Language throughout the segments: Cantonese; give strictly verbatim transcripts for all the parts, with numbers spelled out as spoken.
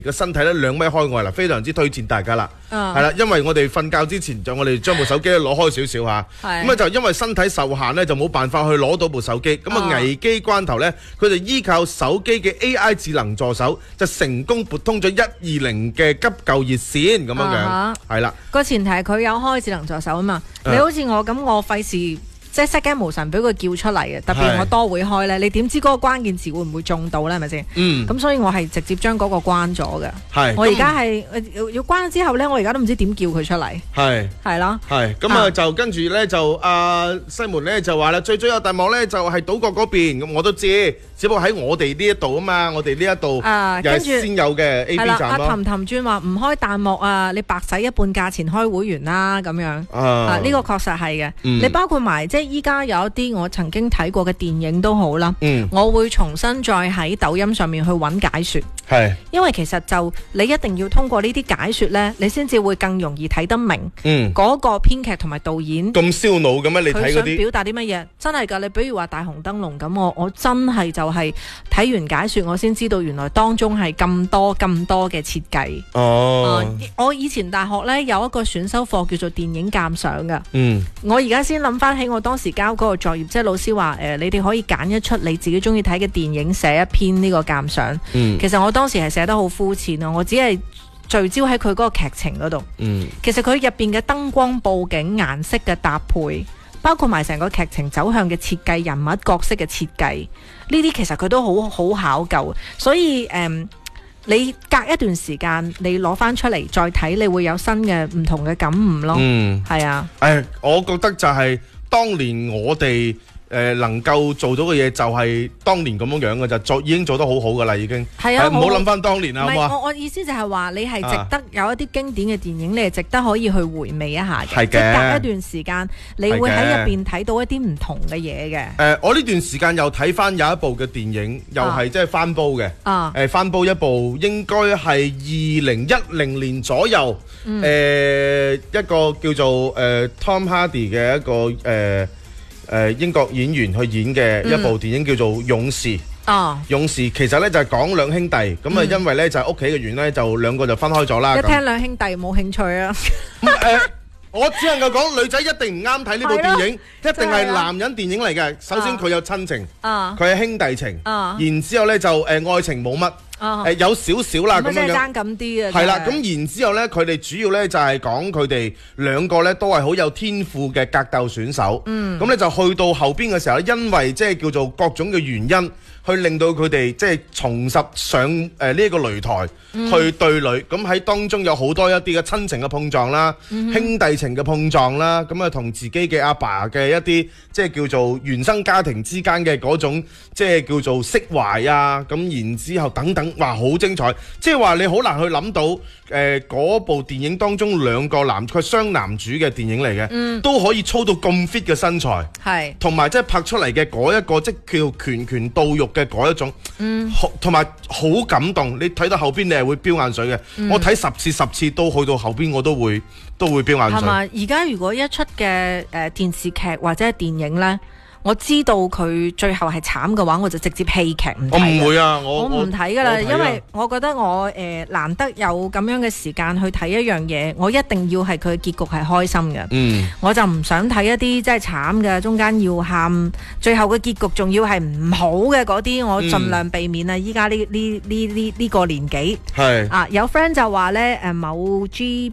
個身體咧兩米開外啦，非常之推薦大家啦。係啦、uh ，因為我哋瞓覺之前就我哋將部手機咧攞開少少嚇，咁啊就因為身體受限咧就冇辦法去攞到部手機，咁啊、uh 危機關頭咧佢就依靠手機嘅 A I 智能助手就成功撥通咗一二零嘅急救熱線咁樣樣，係啦、uh。 個、huh 前提係佢有開智能助手啊嘛，你好似我咁，我費事。即係失驚無神俾佢叫出嚟嘅，特別我多會開咧，你點知嗰個關鍵詞會唔會中到咧？係咪先？嗯。咁所以我係直接將嗰個關咗嘅。係。我而家係要關咗之後咧，我而家都唔知點叫佢出嚟。係。係咯。係。咁啊就跟住咧就阿西門咧就話啦，最最有大幕咧就係島國嗰邊，咁我都知，只不過喺我哋呢一度啊嘛，我哋呢一度又係先有嘅 A B 站咯。係啦，阿氹氹轉話唔開彈幕啊，你白使一半價錢開會員啦咁樣。啊。呢個確實係嘅。你包括埋即係。依家有一啲我曾經睇過嘅電影都好啦，嗯、我會重新再喺抖音上面去揾解說，係，因為其實就你一定要通過呢啲解說呢，你先至會更容易睇得明，嗯，嗰個編劇同埋導演咁燒腦嘅咩？你睇嗰啲佢想表達啲乜嘢？真係噶，你比如話大紅燈籠咁，我我真係就係睇完解說，我先知道原來當中係咁多咁多嘅設計。哦、呃，我以前大學呢，有一個選修課叫做電影鑑賞噶，嗯，我而家先諗翻起我當時交嗰個作業，即係老師話誒、呃，你哋可以揀一出你自己中意睇嘅電影，寫一篇呢個鑑賞。嗯、其實我當時係寫得好膚淺啊，我只係聚焦喺佢嗰個劇情嗰度。嗯、其實佢入邊嘅燈光、佈景、顏色嘅搭配，包括埋成個劇情走向嘅設計、人物角色嘅設計，呢啲其實佢都好好考究。所以誒、嗯，你隔一段時間你攞翻出嚟再睇，你會有新嘅唔同嘅感悟咯。嗯，係啊。誒、哎，我覺得就係、是。當年我哋誒、呃、能夠做到嘅嘢就係當年咁樣樣嘅就做已經做得好好噶啦已經係啊，唔好諗翻當年啊，好嘛？我我意思就係話你係值得有一啲經典嘅電影，啊、你係值得可以去回味一下嘅。係嘅，即係隔一段時間，你會喺入邊睇到一啲唔同嘅嘢嘅。誒、呃，我呢段時間又睇翻有一部嘅電影，又係即係翻煲嘅。啊，誒、呃、翻煲一部應該係二零一零年左右。誒、嗯呃、一個叫做誒、呃、Tom Hardy 嘅一個誒誒、呃呃、英國演員去演嘅一部電影叫做《勇士》。哦，《勇士》其實咧就係、是、講兩兄弟，咁啊、嗯、因為咧就係屋企嘅原因咧，就兩個就分開咗啦。一聽兩兄弟冇興趣啊！誒，我只能夠講女仔一定唔啱睇呢部電影，一定係男人電影嚟嘅。首先佢有親情，佢係、啊、兄弟情，啊、然之後咧就誒、呃、愛情冇乜。誒、哦呃、有少少啦，咁樣樣爭咁啲啊，係啦，咁然之後咧，佢哋主要咧就係講佢哋兩個咧都係好有天賦嘅格鬥選手，嗯，咁咧就去到後邊嘅時候咧，因為即係叫做各種嘅原因，去令到佢哋即係重拾上誒呢一個擂台、嗯、去對壘，咁喺當中有好多一啲嘅親情嘅碰撞啦，嗯、兄弟情嘅碰撞啦，咁啊同自己嘅阿爸嘅一啲即係叫做原生家庭之間嘅嗰種即係叫做釋懷啊，咁然之後等等。哇，好精彩！即係話你好難去諗到，誒、呃、嗰部電影當中兩個男，佢係雙男主嘅電影嚟嘅，嗯、都可以操到咁 fit 嘅身材，係同埋即係拍出嚟嘅嗰一個即叫拳拳到肉嘅嗰一種，同埋好感動。你睇到後邊你係會飆眼水嘅，嗯、我睇十次十次都去到後邊我都會都會飆眼水。係嘛？而家如果一出嘅誒、呃、電視劇或者係電影呢？我知道佢最後係慘嘅話，我就直接棄劇唔睇。我唔會啊，我我唔睇噶啦，因為我覺得我誒、呃、難得有咁樣嘅時間去睇一樣嘢，我一定要係佢嘅結局係開心嘅。嗯，我就唔想睇一啲真係慘嘅，中間要喊，最後嘅結局仲要係唔好嘅嗰啲，我盡量避免啊！依家呢呢呢呢呢個年紀係啊，有 friend 就話咧誒某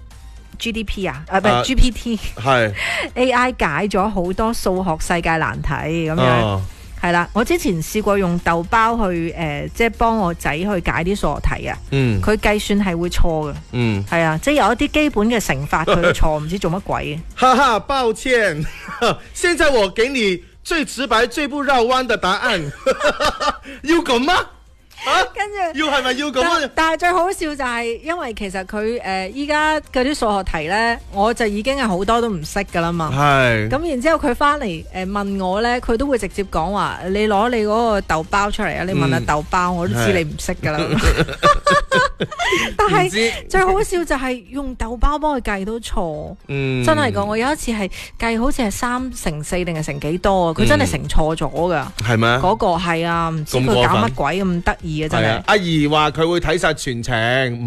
G。G D P 啊，誒唔係 G P T，係 A I 解咗好多數學世界難題咁樣，係啦、啊。我之前試過用豆包去誒、呃，即係幫我仔去解啲數學題啊。嗯，佢計算係會錯嘅。嗯，係啊，即係有一啲基本嘅乘法佢錯，唔知做乜鬼嘅。哈哈，抱歉，現在我給你最直白、最不繞彎的答案。要咁嗎？啊，跟住要係咪要咁啊？但係最好笑就係，因為其實佢誒依家嗰啲數學題咧，我就已經係好多都唔識噶啦嘛。係。咁然之後佢翻嚟誒問我咧，佢都會直接講話：你攞你嗰個豆包出嚟啊！你問下豆包，我都知你唔識噶啦。 但係最好笑就係用豆包幫佢計都錯，嗯、真係噶！我有一次係計好似係三乘四定係乘幾多啊？佢真係乘錯咗噶，係咩、嗯？嗰個係啊，唔知佢搞乜鬼咁得意啊！真係。 阿姨話佢會睇晒全程。